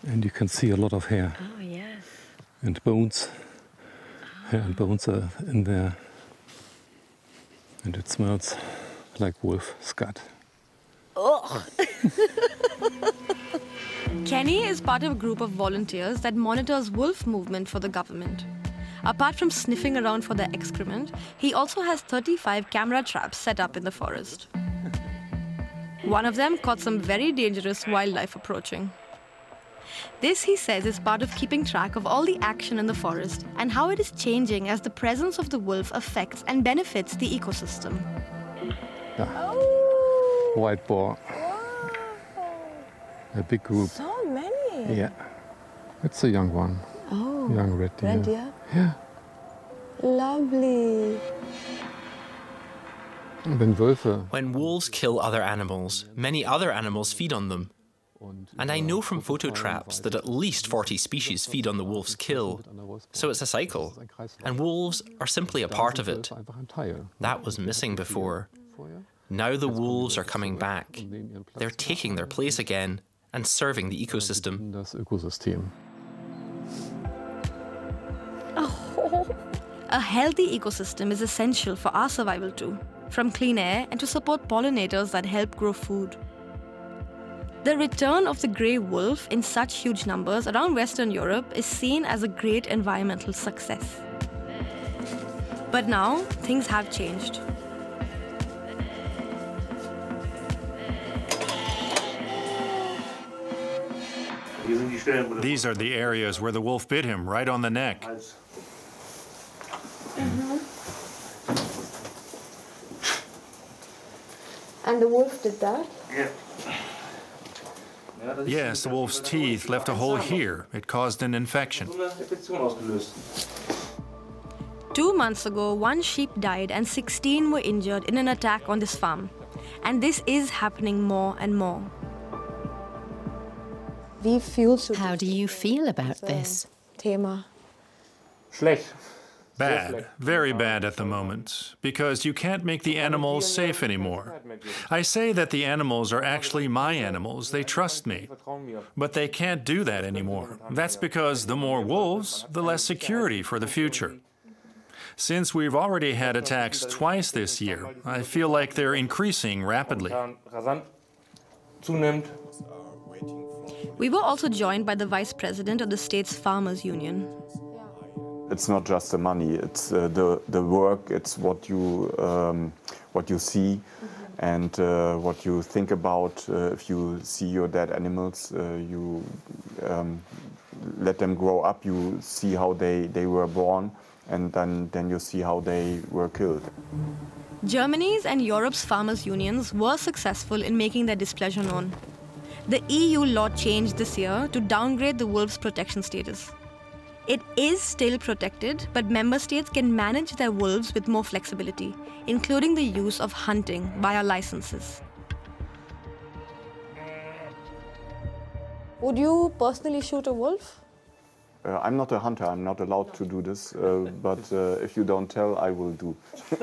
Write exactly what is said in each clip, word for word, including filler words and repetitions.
And you can see a lot of hair. Oh, yes. And bones. Hair and bones are in there. And it smells like wolf scat. Oh. Kenny is part of a group of volunteers that monitors wolf movement for the government. Apart from sniffing around for their excrement, he also has thirty-five camera traps set up in the forest. One of them caught some very dangerous wildlife approaching. This, he says, is part of keeping track of all the action in the forest and how it is changing as the presence of the wolf affects and benefits the ecosystem. Yeah. Oh. White boar. Wow. A big group. So many. Yeah. It's a young one. Oh. Young red deer. Red deer? Yeah. Lovely. When Wölfe. When wolves kill other animals, many other animals feed on them. And I know from photo traps that at least forty species feed on the wolf's kill. So it's a cycle. And wolves are simply a part of it. That was missing before. Now the wolves are coming back. They're taking their place again and serving the ecosystem. Oh. A healthy ecosystem is essential for our survival too, from clean air and to support pollinators that help grow food. The return of the grey wolf in such huge numbers around Western Europe is seen as a great environmental success. But now, things have changed. These are the areas where the wolf bit him, right on the neck. Mm-hmm. And the wolf did that? Yeah. Yes, the wolf's teeth left a hole here. It caused an infection. Two months ago, one sheep died and sixteen were injured in an attack on this farm. And this is happening more and more. How do you feel about this? Thema. Bad, very bad at the moment, because you can't make the animals safe anymore. I say that the animals are actually my animals, they trust me. But they can't do that anymore. That's because the more wolves, the less security for the future. Since we've already had attacks twice this year, I feel like they're increasing rapidly. We were also joined by the vice president of the state's farmers' union. It's not just the money, it's uh, the, the work, it's what you, um, what you see mm-hmm. and uh, what you think about. Uh, if you see your dead animals, uh, you um, let them grow up, you see how they, they were born, and then, then you see how they were killed. Germany's and Europe's farmers' unions were successful in making their displeasure known. The E U law changed this year to downgrade the wolf's protection status. It is still protected, but member states can manage their wolves with more flexibility, including the use of hunting via licenses. Would you personally shoot a wolf? Uh, I'm not a hunter, I'm not allowed to do this, uh, but uh, if you don't tell, I will do.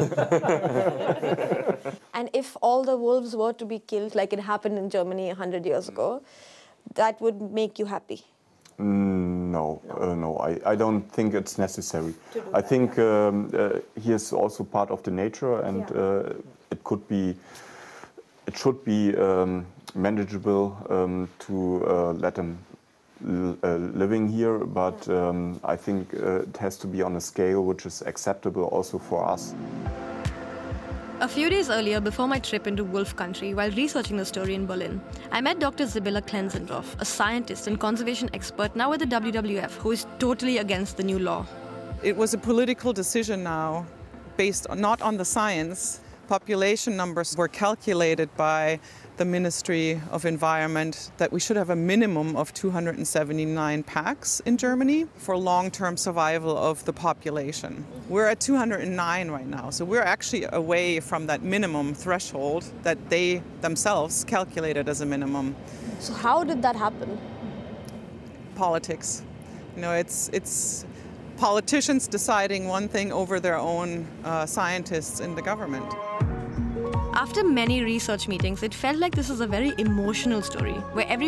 And if all the wolves were to be killed, like it happened in Germany a hundred years ago, that would make you happy? Mm, no, uh, no, I, I don't think it's necessary. I think um, uh, he is also part of the nature, and yeah. uh, it could be, it should be um, manageable um, to uh, let him l uh, living here, but um, I think uh, it has to be on a scale which is acceptable also for us. A few days earlier, before my trip into wolf country, while researching the story in Berlin, I met Doctor Sibylla Klenzendorf, a scientist and conservation expert now at the W W F, who is totally against the new law. It was a political decision now, based on, not on the science. Population numbers were calculated by the Ministry of Environment that we should have a minimum of two hundred seventy-nine packs in Germany for long-term survival of the population. We're at two hundred nine right now, so we're actually away from that minimum threshold that they themselves calculated as a minimum. So how did that happen? Politics. You know, it's, it's politicians deciding one thing over their own uh, scientists in the government. After many research meetings, it felt like this is a very emotional story, where every